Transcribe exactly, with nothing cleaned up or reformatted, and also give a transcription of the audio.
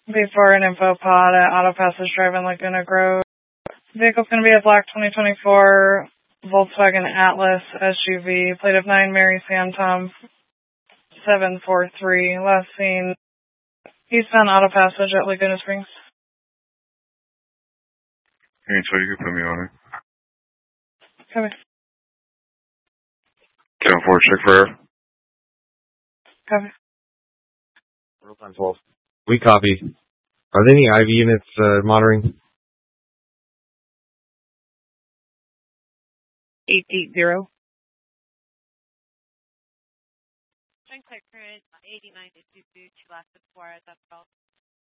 Before an info pod at Auto Passage Drive in Laguna Grove. Vehicle's going to be a black twenty twenty-four Volkswagen Atlas S U V, plate of nine Mary Sam Tom seven four three. Last seen eastbound Auto Passage at Laguna Springs. Hey, so you can put me on it. Copy. ten four, check for air. Copy. Real time twelve. We copy. Are there any I V units uh, monitoring? eight eight zero. Current eighty-nine to two two, last four, that's all.